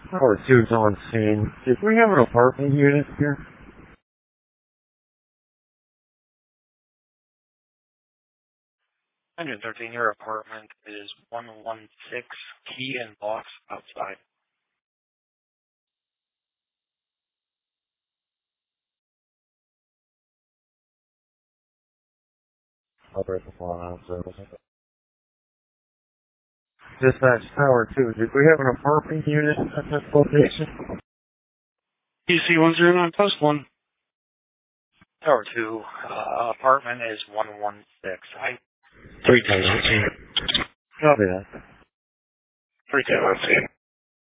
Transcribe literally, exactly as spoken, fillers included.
Tower two's on scene. Did we have an apartment unit here? one thirteen, your apartment is one one six, key and box outside. Operate the phone out service. Dispatch Tower two, did we have an apartment unit at this location? P C one zero nine, post one. Tower two, uh, apartment is one one six. I Three times. Copy that. three times.